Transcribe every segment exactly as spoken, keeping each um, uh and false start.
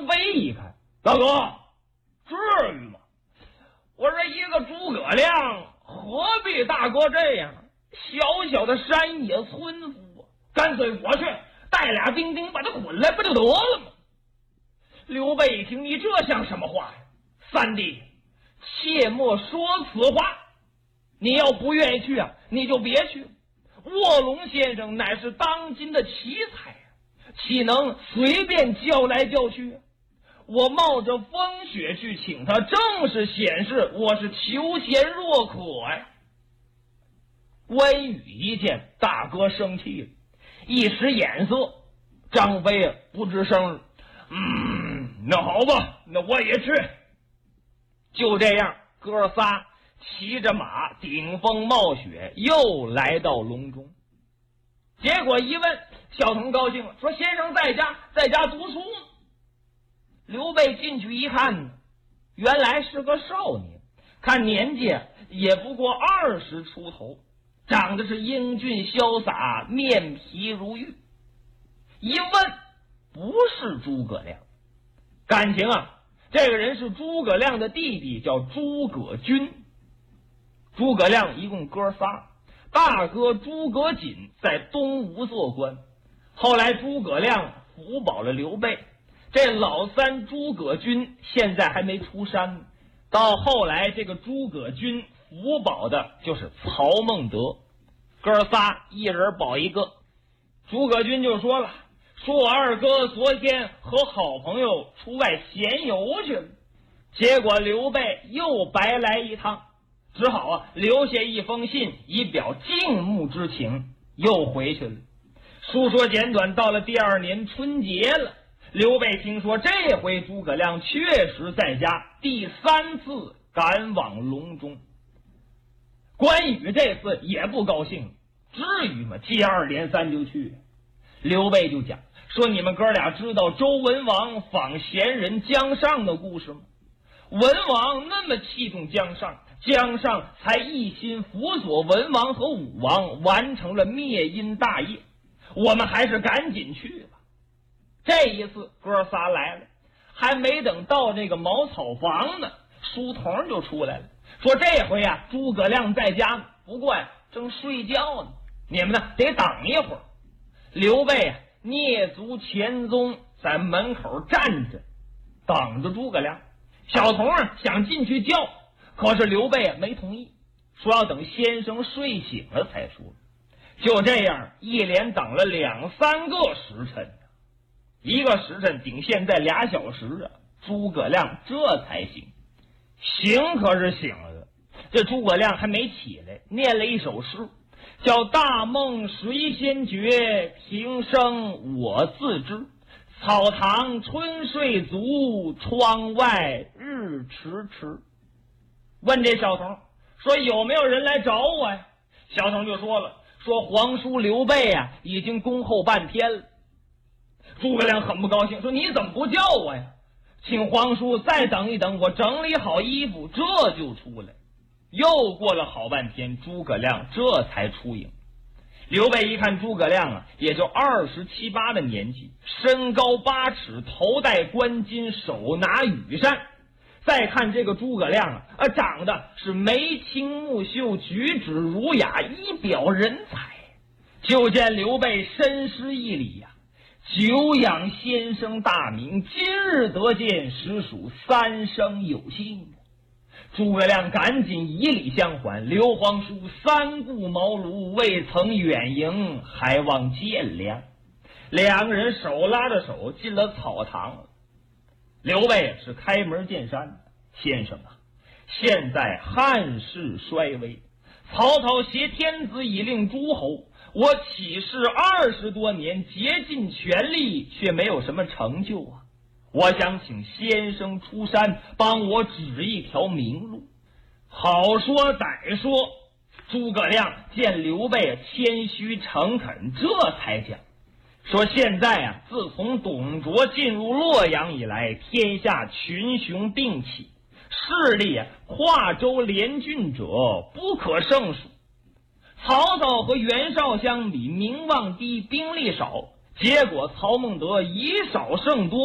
张飞一看，大哥，至于吗？我说一个诸葛亮，何必大哥这样？小小的山野村夫啊，干脆我去带俩兵丁把他捆来，不就得了吗？刘备一听，你这像什么话呀？三弟，切莫说此话。你要不愿意去啊，你就别去。卧龙先生乃是当今的奇才啊，岂能随便叫来叫去啊？我冒着风雪去请他，正是显示我是求贤若渴呀。关羽一见大哥生气了，一使眼色，张飞啊不吱声。嗯，那好吧，那我也去。就这样，哥仨骑着马，顶风冒雪，又来到隆中。结果一问，小童高兴了，说先生在家，在家读书呢。刘备进去一看，原来是个少年，看年纪也不过二十出头，长得是英俊潇洒，面皮如玉。一问，不是诸葛亮，感情啊，这个人是诸葛亮的弟弟，叫诸葛均。诸葛亮一共哥仨，大哥诸葛瑾在东吴做官，后来诸葛亮辅保了刘备，这老三诸葛均现在还没出山呢。到后来这个诸葛均辅保的就是曹孟德，哥仨一人保一个。诸葛均就说了，说我二哥昨天和好朋友出外闲游去了，结果刘备又白来一趟，只好啊留下一封信以表敬慕之情，又回去了。书说简短，到了第二年春节了，刘备听说这回诸葛亮确实在家，第三次赶往隆中。关羽这次也不高兴，至于吗？接二连三就去。刘备就讲说，你们哥俩知道周文王访贤人姜尚的故事吗？文王那么器重姜尚，姜尚才一心辅佐文王和武王，完成了灭殷大业。我们还是赶紧去吧。这一次哥仨来了，还没等到这个茅草房呢，书童就出来了，说这回啊诸葛亮在家呢，不过呀正睡觉呢，你们呢得等一会儿。刘备啊蹑足潜踪，在门口站着等着诸葛亮。小童啊想进去叫，可是刘备啊没同意，说要等先生睡醒了才说。就这样一连等了两三个时辰，一个时辰顶现在俩小时啊，诸葛亮这才醒。醒可是醒了，这诸葛亮还没起来，念了一首诗，叫大梦谁先觉，平生我自知，草堂春睡足，窗外日迟迟。问这小童说有没有人来找我呀？小童就说了，说皇叔刘备啊已经恭候半天了。诸葛亮很不高兴，说你怎么不叫我呀？请皇叔再等一等，我整理好衣服这就出来。又过了好半天，诸葛亮这才出营。刘备一看诸葛亮啊也就二十七八的年纪，身高八尺，头戴冠巾，手拿羽扇。再看这个诸葛亮啊，啊长得是眉清目秀，举止儒雅，一表人才。就见刘备深施一礼呀、啊，久仰先生大名，今日得见，实属三生有幸。诸葛亮赶紧以礼相还，刘皇叔三顾茅庐，未曾远迎，还望见谅。两个人手拉着手进了草堂。刘备是开门见山，先生啊，现在汉室衰微，曹操挟天子以令诸侯，我起事二十多年，竭尽全力，却没有什么成就啊！我想请先生出山，帮我指一条明路。好说歹说，诸葛亮见刘备谦虚诚恳，这才讲说，现在啊，自从董卓进入洛阳以来，天下群雄并起，势力啊跨州联郡者不可胜数。曹操和袁绍相比，名望低，兵力少，结果曹孟德以少胜多，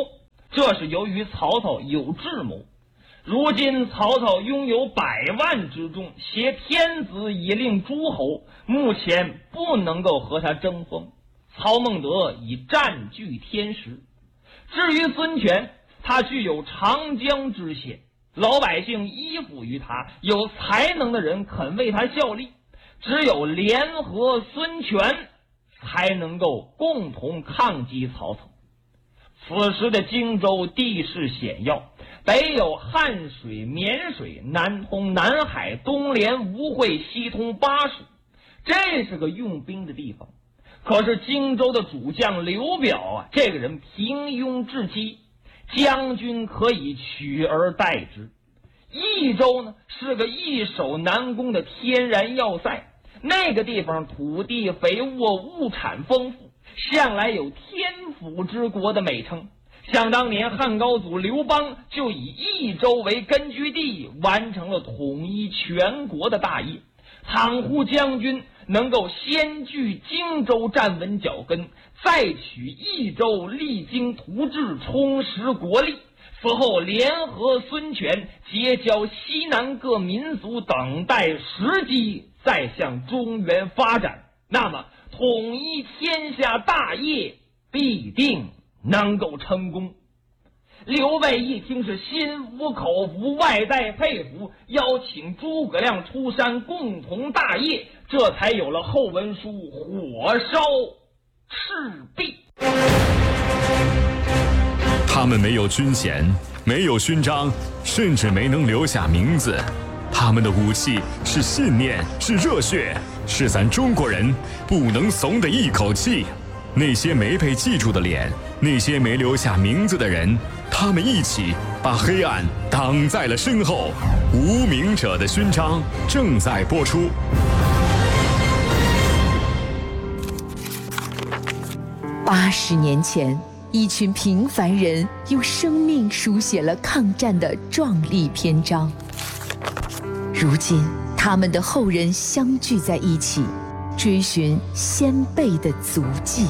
这是由于曹操有智谋。如今曹操拥有百万之众，挟天子以令诸侯，目前不能够和他争锋。曹孟德已占据天时。至于孙权，他具有长江之险，老百姓依附于他，有才能的人肯为他效力，只有联合孙权才能够共同抗击曹操。此时的荆州地势险要，北有汉水、沔水，南通南海，东连吴会，西通巴蜀，这是个用兵的地方。可是荆州的主将刘表啊，这个人平庸至极，将军可以取而代之。益州呢，是个易守难攻的天然要塞，那个地方土地肥沃，物产丰富，向来有天府之国的美称。想当年汉高祖刘邦就以益州为根据地，完成了统一全国的大业。倘乎将军能够先据荆州站稳脚跟，再取益州，励精图治，充实国力，此后联合孙权，结交西南各民族，等待时机，再向中原发展，那么统一天下大业必定能够成功。刘备一听是心服口服，外带佩服，邀请诸葛亮出山共同大业，这才有了后文书火烧赤壁。 他们没有军衔，没有勋章，甚至没能留下名字。他们的武器是信念，是热血，是咱中国人不能怂的一口气。那些没被记住的脸，那些没留下名字的人，他们一起把黑暗挡在了身后。无名者的勋章正在播出。 八十年前，一群平凡人用生命书写了抗战的壮丽篇章。如今，他们的后人相聚在一起，追寻先辈的足迹。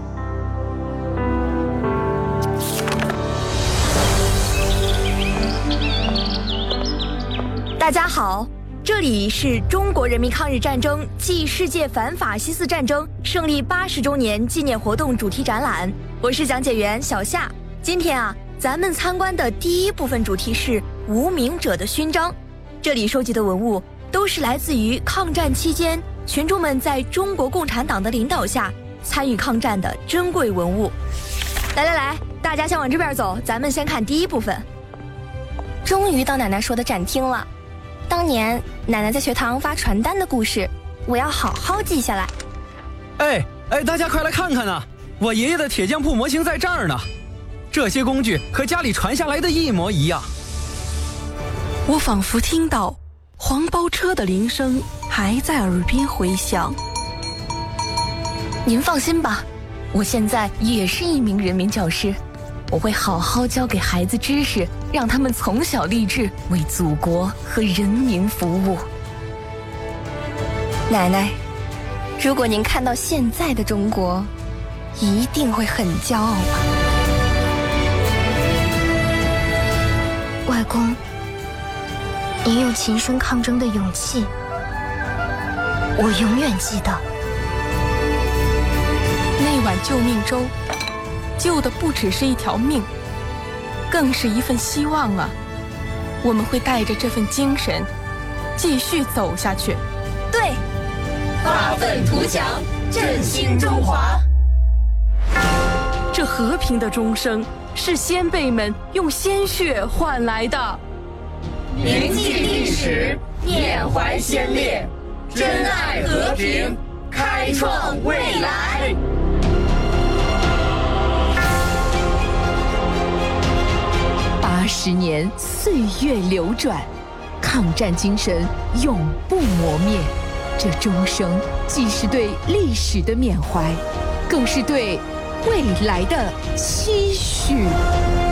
大家好，这里是中国人民抗日战争暨世界反法西斯战争胜利八十周年纪念活动主题展览，我是讲解员小夏。今天啊，咱们参观的第一部分主题是无名者的勋章。这里收集的文物都是来自于抗战期间群众们在中国共产党的领导下参与抗战的珍贵文物。来来来，大家先往这边走，咱们先看第一部分。终于到奶奶说的展厅了。当年奶奶在学堂发传单的故事，我要好好记下来。 哎哎，大家快来看看啊！我爷爷的铁匠铺模型在这儿呢。这些工具和家里传下来的一模一样。 我仿佛听到黄包车的铃声还在耳边回响。 您放心吧，我现在也是一名人民教师，我会好好教给孩子知识，让他们从小立志为祖国和人民服务。奶奶，如果您看到现在的中国，一定会很骄傲吧？ 外公，您用琴声抗争的勇气，我永远记得。 那碗救命粥，救的不只是一条命，更是一份希望啊！我们会带着这份精神，继续走下去。 对， 发愤图强，振兴中华。 这和平的钟声，是先辈们用鲜血换来的。 铭记历史，缅怀先烈，珍爱和平，开创未来。 八十年岁月流转，抗战精神永不磨灭。这钟声既是对历史的缅怀，更是对未来的期许。